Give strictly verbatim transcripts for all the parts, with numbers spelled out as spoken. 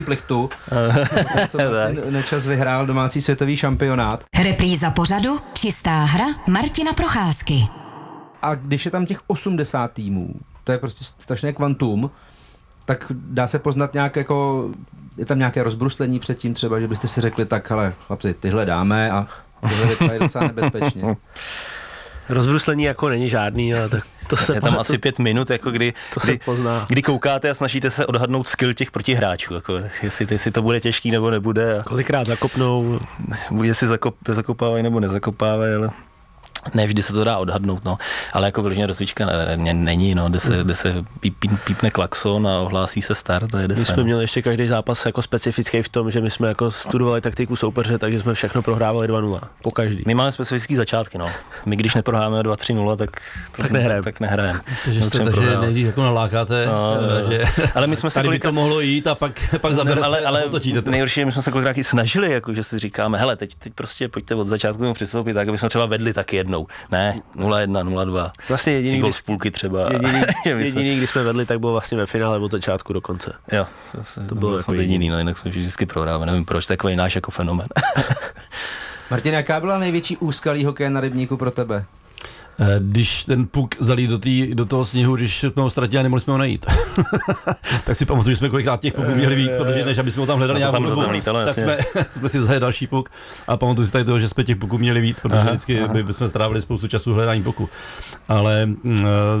plichtu, co Nečas vyhrál domácí světový šampionát. Repríza pořadu Čistá hra Martina Procházky. A když je tam těch osmdesát týmů, to je prostě strašné kvantum, tak dá se poznat nějak jako, je tam nějaké rozbruslení předtím třeba, že byste si řekli, tak ale chlapci, tyhle dáme a tyhle vypadají docela nebezpečně. Rozbruslení jako není žádný, ale tak to se je tam asi pět minut, jako kdy, to kdy, se pozná. Kdy koukáte a snažíte se odhadnout skill těch protihráčů, jako, jestli, jestli to bude těžký nebo nebude. A kolikrát zakopnou. Jestli zakop, zakopávají nebo nezakopávají, ale ne vždy se to dá odhadnout, no. Ale jako vyloženě rozcvička ne, ne, není, no, kde se, kde se píp, pípne klakson a ohlásí se start a jede se. My jsme měli ještě každý zápas jako specifický v tom, že my jsme jako studovali taktiku soupeře, takže jsme všechno prohrávali dva nula, po každý. My máme specifický začátky, no. My když neprohráme dva tři nula, tak to, tak nehrajeme. Tak, tak nehrajeme. Takže jste, takže nejdřív jako nalákáte, no, že ale my jsme se tady kolika... by to mohlo jít a pak, pak zaberete ale, ale a otočíte. Nejhorší, my jsme se kolikrát i snažili, jako, že si říkáme, hele, teď, teď prostě pojďte od začátku tomu přistoupit, tak aby jsme třeba vedli taky jednou. Ne, nula jedna, nula dva. Vlastně jediný, gol z půlky třeba. Jediný, jediný, když jsme vedli, tak bylo vlastně ve finále od začátku do konce. Jo, to, to bylo jako jediný, no, jinak jsme vždycky prohrávali, nevím proč, takový náš jako fenomén. Martin, jaká byla největší úskalí hokeje na rybníku pro tebe? Když ten puk zalí do, tý, do toho sněhu, když jsme ho ztratili a nemohli jsme ho najít. Tak si pamatuju, že jsme kolikrát těch puků měli víc, protože než aby jsme ho tam hledali nějakou dobu, tak jsme, jsme si zahledali další puk a pamatuju si tady toho, že jsme těch puků měli víc, protože aha, vždycky aha. bychom strávili spoustu času hledání puku. Ale uh,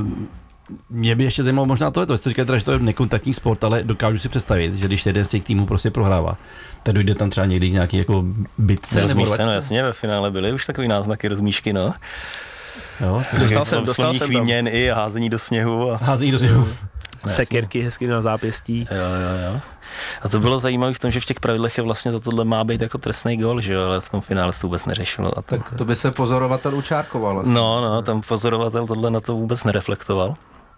mě by ještě zajímalo možná tohleto, jste říkali, že to je nekontaktní sport, ale dokážu si představit, že když jeden z těch týmů prostě prohrává, tak dojde tam třeba někdy nějaký jako bitce. Rozmíš se, no jasně, ve finále byly už takový náznaky rozmíšky, no. Jo, dostal jsem, dostal jsem výměn i házení do sněhu. A... Házení do sněhu. Sekirky hezky na zápěstí. Jo, jo, jo. A to bylo zajímavé v tom, že v těch pravidlech je vlastně za tohle má být jako trestný gól, že jo, ale v tom finále se to vůbec neřešilo. A to... Tak to by se pozorovatel učárkoval. Asi. No, no, tam pozorovatel tohle na to vůbec nereflektoval.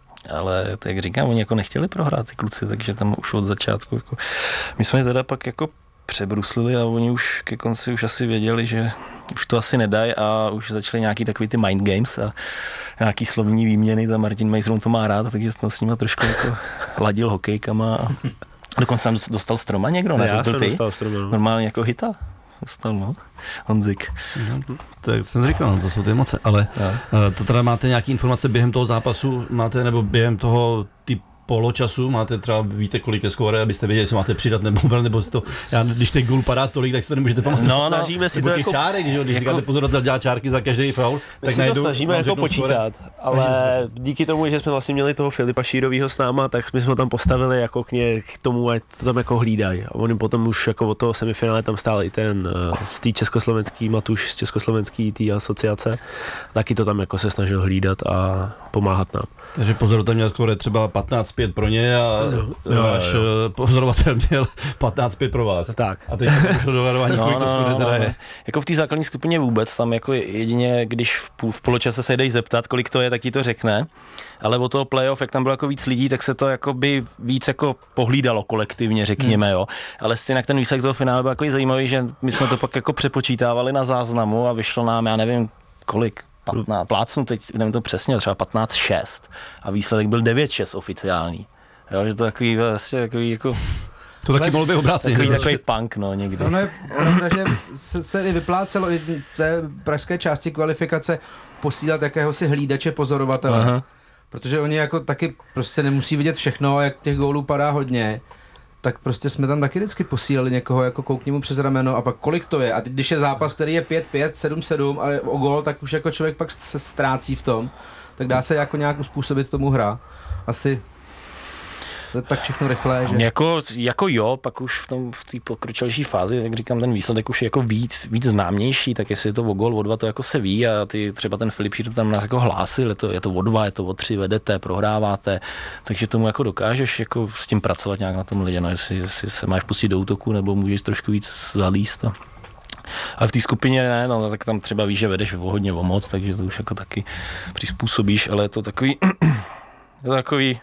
Ale tak jak říkám, oni jako nechtěli prohrát ty kluci, takže tam už od začátku jako... My jsme teda pak jako přebruslili a oni už ke konci už asi věděli, že už to asi nedají a už začali nějaký takový ty mind games a nějaký slovní výměny, tam Martin Mejzron to má rád, takže jsem s nima trošku jako ladil hokejkama a dokonce tam dostal stroma někdo, ne? Já to jsem ty? dostal stroma. Normálně jako hita dostal, no. Honzik. No, to jak jsem říkal, no, to jsou ty emoce, ale no. To teda máte nějaký informace během toho zápasu, máte nebo během toho ty poločasu, máte třeba, víte, kolik je skóre, abyste věděli, jestli máte přidat nebo nebo to, já, když ten gól padá tolik, tak si to nemůžete pamatovat. No, snažíme si to těch jako... čárek, když, když jako, říkáte pozorovatel dělá čárky za každý faul, my tak si to snažíme jako počítat, skóre, ale díky tomu, že jsme vlastně měli toho Filipa Šírovýho s náma, tak my jsme tam postavili jako k, ně, k tomu, ať to tam jako hlídají. A oni potom už jako od toho semifinále tam stál i ten uh, z té československý Matuš z československý té asociace, taky to tam jako se snažil hlídat a pomáhat nám. Takže pozorovatel měl skóre třeba patnáct pět pro ně a váš pozorovatel měl patnáct pět pro vás. Tak. A teď šlo do varování, no, kolik to skóre no, teda no. je. Jako v té základní skupině vůbec, tam jako jedině, když v, půl, v poločase se jdeš zeptat, kolik to je, tak ti to řekne. Ale o toho playoff, jak tam bylo jako víc lidí, tak se to jako by víc jako pohlídalo kolektivně, řekněme, hmm. jo. Ale stejně ten výsledek toho finále byl jako zajímavý, že my jsme to pak jako přepočítávali na záznamu a vyšlo nám, já nevím, kolik, patnáct, plácnu teď, nevím to přesně, třeba patnáct šest a výsledek byl devět šest oficiální. Jo, že to takový vlastně takový jako... To taky mohlo být obráceně. Takový, takový punk, no, někdy. Ono je pravda, že se, se i vyplácelo i v té pražské části kvalifikace posílat jakéhosi hlídače pozorovatele. Aha. Protože oni jako taky prostě nemusí vidět všechno, jak těch gólů padá hodně. Tak prostě jsme tam taky vždycky posílali někoho, jako koukni mu přes rameno a pak kolik to je. A teď, když je zápas, který je pět pět, sedm sedm a o gól, tak už jako člověk pak se ztrácí v tom. Tak dá se jako nějak uspůsobit tomu hra. Asi to je tak všechno rychlé, že? Jako, jako jo, pak už v tom v té pokročilejší fázi, jak říkám, ten výsledek už je jako víc, víc známější, tak jestli je to o gól, o dva, to jako se ví a ty, třeba ten Filip Šír to tam nás jako hlásil, je to, je to o dva, je to o tři, vedete, prohráváte, takže tomu jako dokážeš jako s tím pracovat nějak na tom lidě, no, jestli, jestli se máš pustit do útoku, nebo můžeš trošku víc zalíst. No. Ale v té skupině ne, no, tak tam třeba víš, že vedeš o hodně o moc, takže to už jako taky přizpůsobíš, ale je to takový, je to takový,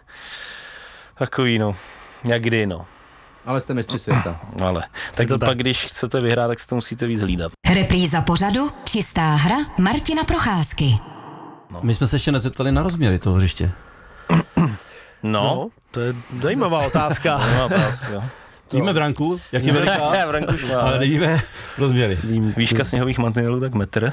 takový, no, jak kdy, no. Ale jste mistři světa. Ale, tak to pak, tak. Když chcete vyhrát, tak si to musíte víc hlídat. Repríza pořadu Čistá hra Martina Procházky. No. My jsme se ještě nezeptali na rozměry toho hřiště. No, no to je zajímavá otázka. Zajímavá otázka. Víme branku, jak je veliká, ale nevíme rozměry. Výška sněhových mantinelů tak metr.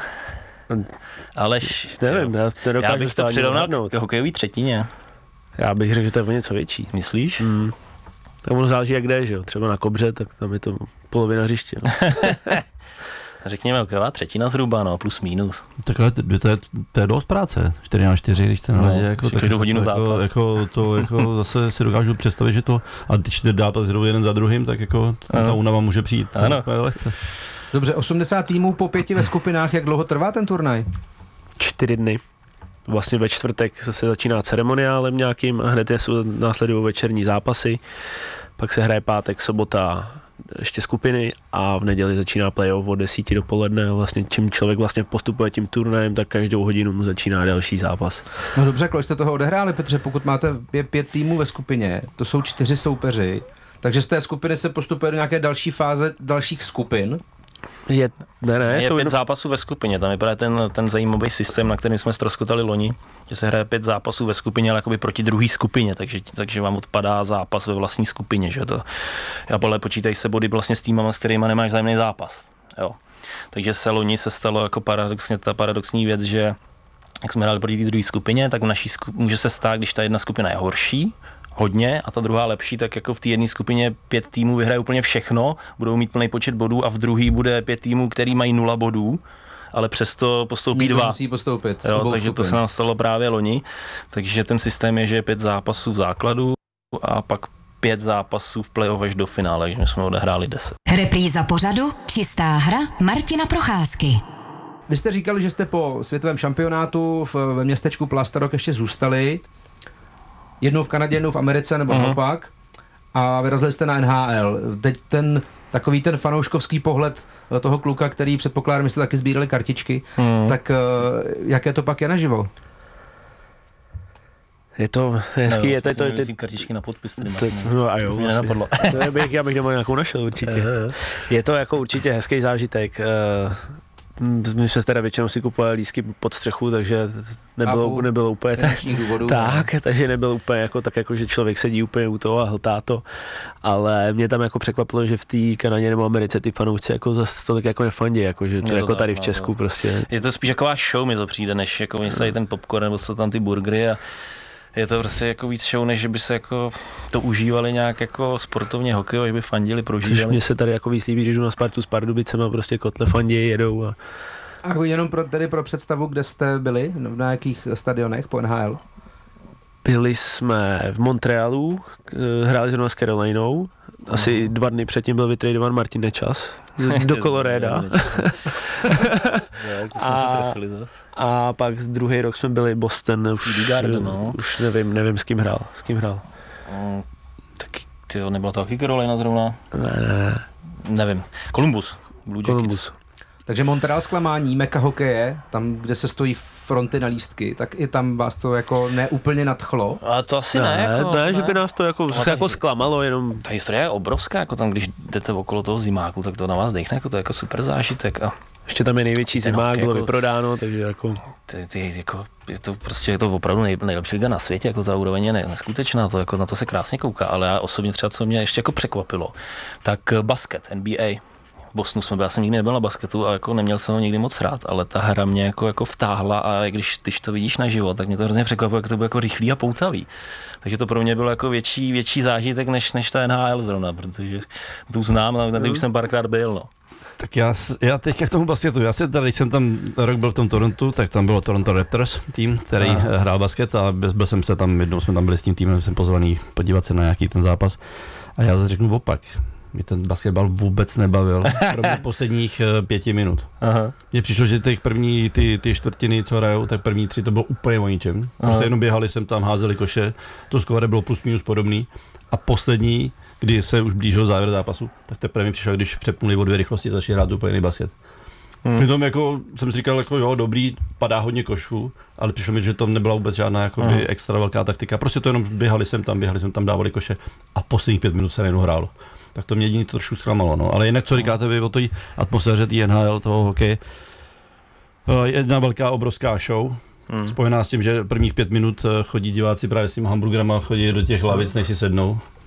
Aleš, nevím, já, já bych to přirovnal k hokejový třetině. Já bych řekl, že to je o něco větší. Myslíš? Mm. Tak ono záleží, jak jde, že jo. Třeba na Kobře, tak tam je to polovina hřiště. No. Řekněme, hokejová třetina zhruba, no, plus minus. Takhle, to, to, je, to je dost práce, čtyři na čtyři, když ten hledě, no, jako, tak, každou hodinu jako, zápas. Jako, to jako zase si dokážu představit, že to, a ty čtyři zápasy jdou jeden za druhým, tak jako ta únava může přijít lehce. Dobře, osmdesát týmů po pěti ve skupinách, jak dlouho trvá ten turnaj? Čtyři dny. Vlastně ve čtvrtek se začíná ceremoniálem nějakým, hned jsou následují večerní zápasy, pak se hraje pátek, sobota, ještě skupiny a v neděli začíná playoff od desíti dopoledne. Vlastně čím člověk vlastně postupuje tím turnajem, tak každou hodinu mu začíná další zápas. No dobře, kolik jste toho odehráli, protože pokud máte pět, pět týmů ve skupině, to jsou čtyři soupeři, takže z té skupiny se postupuje do nějaké další fáze dalších skupin. Je, ne, ne, je jsou pět jenom... zápasů ve skupině, tam je právě ten, ten zajímavý systém, na kterým jsme ztroskotali loni, že se hraje pět zápasů ve skupině, ale jakoby proti druhé skupině, takže, takže vám odpadá zápas ve vlastní skupině, že to. A podle počítají se body vlastně s týmama, s kterýma nemáš vzájemný zápas, jo. Takže se loni se stalo jako paradoxně ta paradoxní věc, že jak jsme hráli proti té druhé skupině, tak v naší skupině může se stát, když ta jedna skupina je horší, hodně a ta druhá lepší, tak jako v té jedné skupině pět týmů vyhraje úplně všechno, budou mít plný počet bodů a v druhý bude pět týmů, který mají nula bodů, ale přesto postoupí Nikdo dva. musí postoupit. Jo, takže skupin. To se nám stalo právě loni. Takže ten systém je, že je pět zápasů v základu a pak pět zápasů v playoff až do finále, takže my jsme odehráli deset. Repríza pořadu Čistá hra Martina Procházky. Vy jste říkali, že jste po světovém šampionátu v, ve městečku Plastarok ještě zůstali. Jednou v Kanadě, jednou v Americe, nebo naopak. Uh-huh. A vyrazili jste na N H L. Teď ten takový ten fanouškovský pohled toho kluka, který předpokládám, že jste taky sbírali kartičky, uh-huh. tak uh, jaké to pak je naživo? Je to hezký, no, je to... to, to, to kartičky na podpis, tedy to, no a jo, mě nenapadlo. To bych, já bych doma nějakou našel určitě. Je to jako určitě hezký zážitek. My jsme teda většinou si kupovali lístky pod střechu, takže nebylo, nebylo úplně tak, důvodů, tak takže nebylo úplně jako tak, jako, že člověk sedí úplně u toho a hltá to, ale mě tam jako překvapilo, že v té Kanadě nebo Americe ty fanoušci jako zase tolik jako nefandí, jako, že to, to jako tady v Česku no, prostě. Je to spíš taková show, mi to přijde, než jako oni tady ten popcorn nebo co tam ty burgery a je to prostě jako víc show, než by se jako to užívali nějak jako sportovně hokej, že by fandili, prožívali. Což mě se tady jako víc líbí, když jdu na Spartu s Pardubicema, prostě kotle fandí, jedou. A, a jenom pro, tedy pro představu, kde jste byli, na jakých stadionech po N H L? Byli jsme v Montrealu, hráli jsme s Carolinou, asi dva dny předtím byl vytradovan Martin Nečas do Colorada. a, a pak druhý rok jsme byli Boston, už, Garden, no. už nevím, nevím s kým hrál, s kým hrál. Um, taky, tyjo, nebyla to taky Carolina zrovna? Ne, ne. Nevím, Columbus. Blue Columbus. Takže Montreal zklamání, meka hokeje, tam, kde se stojí fronty na lístky, tak i tam vás to jako neúplně nadchlo. A to asi ne, ne, jako, ne, ne, že by nás to jako, se jako zklamalo, jenom... Ta historie je obrovská, jako tam, když jdete okolo toho zimáku, tak to na vás dechne, jako to je jako super zážitek. A ještě tam je největší zimák, hokej, bylo jako, vyprodáno, takže jako... Ty, ty, jako je to prostě je to opravdu nej, nejlepší liga na světě, jako ta úroveň je neskutečná, to, jako na to se krásně kouká, ale já osobně třeba, co mě ještě jako překvapilo, tak basket, N B A. V Bostonu jsme byli, já jsem nikdy nebyl na basketu a jako neměl jsem ho nikdy moc rád, ale ta hra mě jako, jako vtáhla a když, když to vidíš naživo, tak mě to hrozně překvapilo, jak to bylo jako rychlý a poutavý. Takže to pro mě bylo jako větší, větší zážitek než, než ta N H L zrovna, protože tu znám, ale tady už jsem párkrát byl, no. Tak já, já teď k tomu basketu, já se tady, když jsem tam rok byl v tom Torontu, tak tam bylo Toronto Raptors tým, který Aha. hrál basket a byl jsem se tam, jednou jsme tam byli s tím týmem, jsem pozvaný podívat se na nějaký ten zápas a já se řeknu opak. Mě ten basketbal vůbec nebavil, kromě posledních uh, pěti minut. Aha. Mně přišlo, že těch první ty, ty čtvrtiny, co hrajou, tak první tři to bylo úplně o ničem. Prostě Aha. jenom běhali jsem tam, házeli koše, to skóre bylo plus minus podobný. A poslední, kdy se už blížil závěr zápasu, tak teprve mi přišlo, když přepnuli o dvě rychlosti, začali hrát úplně jiný basket. Hmm. Přitom jako jsem si říkal, jako jo, dobrý, padá hodně košů, ale přišlo mi, že to nebyla vůbec žádná jakoby, hmm. extra velká taktika. Prostě to jenom běhali jsem tam, běhali jsem tam, dávali koše a posledních pět minut se najednou hrálo. Tak to mě jedině to trošku zklamalo, no. Ale jinak, co říkáte vy o té atmosféře té N H L, toho hokeje, jedna velká, obrovská show, hmm. spojená s tím, že prvních pět minut chodí diváci právě s tím hamburgerama, chodí do těch lavic, než si sednou.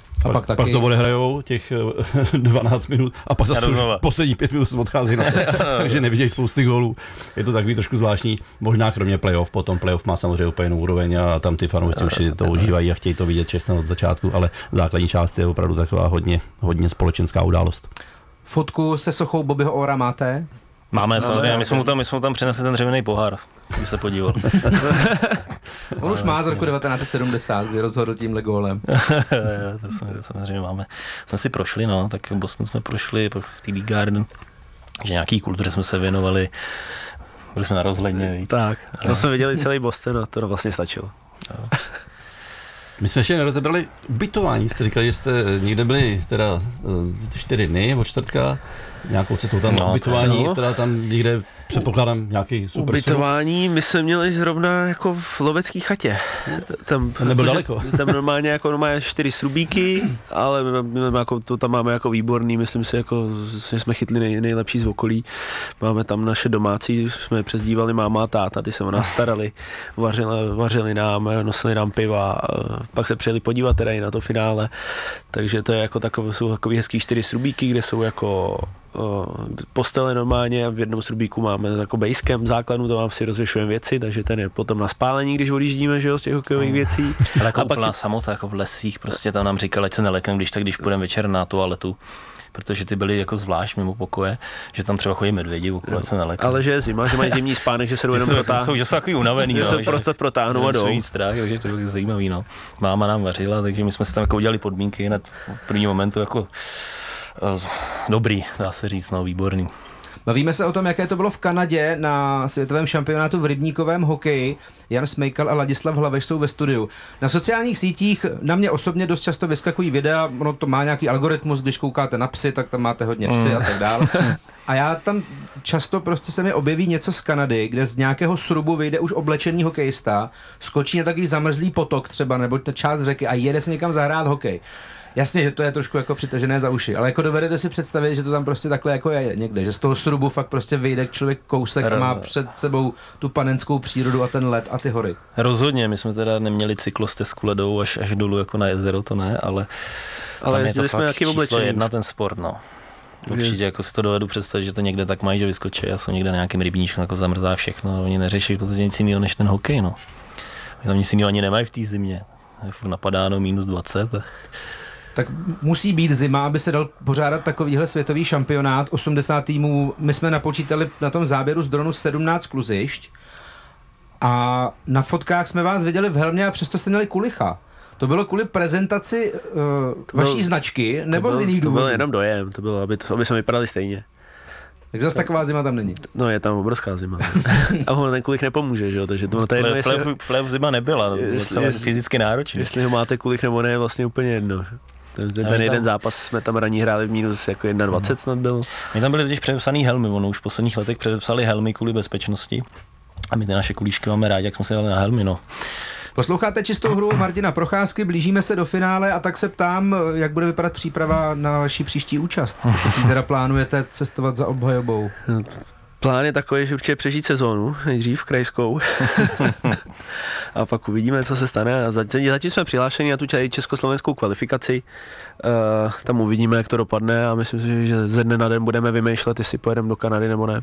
A pak, pak, taky... pak to odehrajou těch dvanáct minut a pak zase poslední pět minut se odchází na to, takže nevidějí spousty gólů. Je to takový trošku zvláštní, možná kromě playoff, potom playoff má samozřejmě úplně jinou úroveň a tam ty fanoušci už si to užívají a chtějí to vidět čestně od začátku, ale základní část je opravdu taková hodně, hodně společenská událost. Fotku se sochou Bobbyho Orra máte? Máme, samozřejmě, my jsme mu tam, my jsme mu tam přinesli ten dřevěný pohár, aby se podíval. On už má z roku devatenáct set sedmdesát, kdy rozhodl tímhle gólem. to, jsme, to samozřejmě máme. Jsme si prošli, no, tak Boston jsme prošli, pak v T V Garden, že nějaký kultuře jsme se věnovali, byli jsme na rozhledně. Tak, to jsme viděli celý Boston a to vlastně stačilo. No. My jsme ještě nerozebrali ubytování, jste říkali, že jste někde byli teda čtyři dny od čtvrtka, nějakou cestou tam no, ubytování, no. Teda tam někde předpokládám nějaký super ubytování, my jsme měli zrovna jako v lovecké chatě. Tam nebyl daleko. Tam normálně jako normálně čtyři srubíky, ale my, my jako, to tam máme jako výborný, myslím si, jako, že jsme chytli nej, nejlepší z okolí. Máme tam naše domácí, jsme přezdívali máma a táta, ty se o nás starali, vařili, vařili nám, nosili nám piva, pak se přijeli podívat teda i na to finále, takže to je jako takové, jsou takový hezký čtyři srubíky, kde jsou jako postele normálně a v jednom srubíku máme jako basecamp základnu, to vám si rozvěšujeme věci, takže ten je potom na spálení, když odjíždíme, že jo, z těch hokejových věcí. Ale jako úplná pak... samota, jako v lesích, prostě tam nám říkali, ať se nelekneme, když tak, když půjdeme večer na toaletu, protože ty byly jako zvlášť mimo pokoje, že tam třeba chodí medvědi, okolo se nelekne. Ale že je zima, že mají zimní spánek, že se jdou jenom protáhnout. Že jsou takový unavený, že no, se proto protáhnou a jdou. Že strach, takže to bylo zajímavý, no. Máma nám vařila, takže my jsme si tam jako udělali podmínky hned v první momentu jako dobrý, dá se říct, no, výborný. Bavíme se o tom, jaké to bylo v Kanadě na světovém šampionátu v rybníkovém hokeji. Jan Smejkal a Ladislav Hlaveš jsou ve studiu. Na sociálních sítích na mě osobně dost často vyskakují videa, ono to má nějaký algoritmus, když koukáte na psy, tak tam máte hodně psy a tak dále. A já tam často prostě se mi objeví něco z Kanady, kde z nějakého srubu vyjde už oblečený hokejista, skočí na takový zamrzlý potok třeba, nebo ta část řeky a jede se někam zahrát hokej. Jasně, že to je trošku jako přitažené za uši, ale jako dovedete si představit, že to tam prostě takhle jako je někde, že z toho srubu fakt prostě vyjde člověk kousek a má před sebou tu panenskou přírodu a ten led a ty hory. Rozhodně, my jsme teda neměli cyklostezku ledou až, až dolů jako na jezero, to ne, ale, ale je to jsme fakt číslo jedna ten sport, no. Určitě jako si to dovedu představit, že to někde tak mají, že vyskočí a jsou někde na nějakým rybníčku, jako zamrzá všechno, oni neřeší protože nic jiného než ten hokej, no. Tam nic jiného ani nemají v té zimě, je furt napadáno minus dvacet. Tak musí být zima, aby se dal pořádat takovýhle světový šampionát. osmdesát týmů, my jsme napočítali na tom záběru z dronu sedmnáct kluzišť a na fotkách jsme vás viděli v helmě a přesto jste měli kulicha. To bylo kvůli prezentaci uh, vaší byl, značky, nebo byl, z jiných důvodů? To byl jenom dojem, to bylo, aby, to, aby jsme vypadali stejně. Takže zase taková zima tam není. No je tam obrovská zima. A on ten kulich nepomůže, že jo? Takže to, to je jedno, jestli... Flev zima nebyla, jestli, jestli, fyzicky náročný. Jestli ho máte kulich nebo ne, je vlastně úplně jedno. Ten, ten, ten jeden zápas jsme tam raní hráli v mínus jako dvacet jedna snad byl. My tam byli totiž předepsaný helmy, ono už v posledních letech předepsali helmy kvůli bezpečnosti. A my ty naše kulíšky máme rádi, jak jsme se dali na helmy, no. Posloucháte Čistou hru Martina Procházky, blížíme se do finále a tak se ptám, jak bude vypadat příprava na vaši příští účast. Pokud teda plánujete cestovat za obhajobou? Plán je takový, že určitě přežít sezónu, nejdřív krajskou. A pak uvidíme, co se stane. A zatím, zatím jsme přihlášeni na tu československou kvalifikaci. Uh, tam uvidíme, jak to dopadne a myslím si, že ze dne na den budeme vymýšlet, jestli pojedeme do Kanady nebo ne.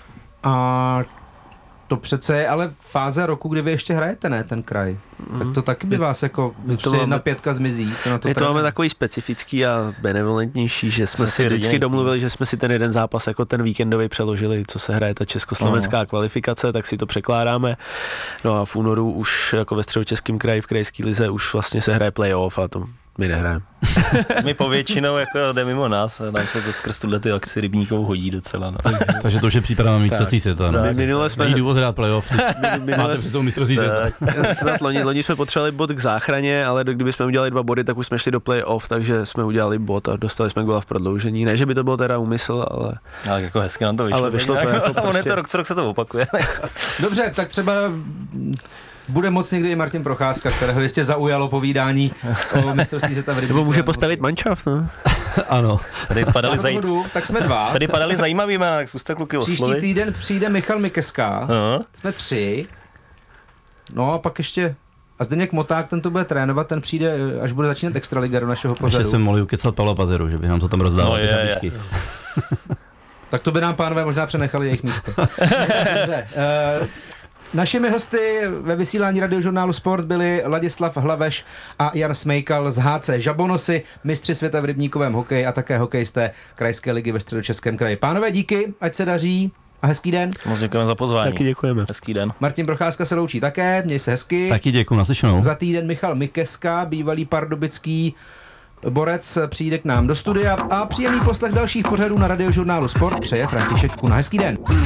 A to přece je ale fáze roku, kdy vy ještě hrajete, ne, ten kraj. Mm. Tak to taky by vás jako to jedna pětka zmizí. Co na to my to máme takový specifický a benevolentnější, že jsme si vždycky domluvili, že jsme si ten jeden zápas jako ten víkendový přeložili, co se hraje ta československá no. kvalifikace, tak si to překládáme. No a v únoru už jako ve Středočeském kraji v krajské lize už vlastně se hraje playoff a to my nehrajeme. My povětšinou jako jde mimo nás a nám se to skrz tuhle ty akci rybníků hodí docela. No. Takže to už je příprava na mistrovství světa. No. Minule jsme... Není důvod hrát playoff. Máte před tou mistrovství světa. loni, loni jsme potřebovali bod k záchraně, ale kdyby jsme udělali dva body, tak už jsme šli do playoff, takže jsme udělali bod a dostali jsme góla v prodloužení. Ne, že by to bylo teda úmysl, ale... Ale jako hezky nám to vyšlo. Ale vyšlo to jako prostě... On je to rok co rok se to opakuje. Dobře, tak třeba... Bude moc někdy i Martin Procházka, kterého jistě zaujalo povídání o mistrovství světa v rybníku. Nebo může postavit manšaft, no? Ano. Tady padaly, zaj... tak jsme dva. Tady padaly zajímavý jména, tak zkuste kluky oslovit. Příští týden přijde Michal Mikeska, no. Jsme tři. No a pak ještě A Zdeněk Moták, ten to bude trénovat, ten přijde, až bude začínat extraliga do našeho pořadu. Ještě jsem mohli ukecat Pavla Pateru, že by nám to tam rozdával, no, ty je, žabičky. Tak to by nám pánové možná přenechali jejich místo. Dobře. Uh, našimi hosty ve vysílání radiožurnálu Sport byli Ladislav Hlaveš a Jan Smejkal z H C Žabonosy, mistři světa v rybníkovém hokeji a také hokejisté Krajské ligy ve Středočeském kraji. Pánové, díky, ať se daří a hezký den. Moc děkujeme za pozvání. Taky děkujeme. Hezký den. Martin Procházka se loučí také, měj se hezky. Taky děkuji, naslyšenou. Za týden Michal Mikeska, bývalý pardubický borec, přijde k nám do studia a příjemný poslech dalších pořadů na radiožurnálu Sport přeje František Kuna. Hezký den.